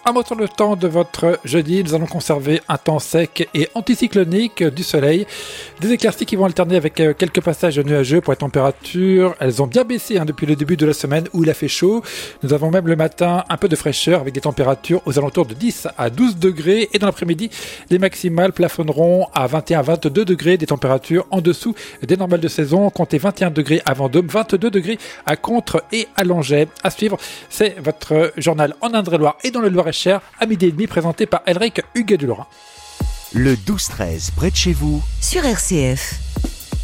un mot sur le temps de votre jeudi. Nous allons conserver un temps sec et anticyclonique, du soleil, des éclaircies qui vont alterner avec quelques passages nuageux. Pour les températures, elles ont bien baissé depuis le début de la semaine où il a fait chaud. Nous avons même le matin un peu de fraîcheur avec des températures aux alentours de 10 à 12 degrés. Et dans l'après-midi, les maximales plafonneront à 21 à 22 degrés, des températures en dessous des normales de saison. Comptez 21 degrés à Vendôme, 22 degrés à Contres et à Langeais. À suivre, c'est votre journal en Indre-et-Loire et dans le Loir-et-Cher à 12h30, présenté par Elric Huguet du Lorrain. Le 12-13 près de chez vous sur RCF.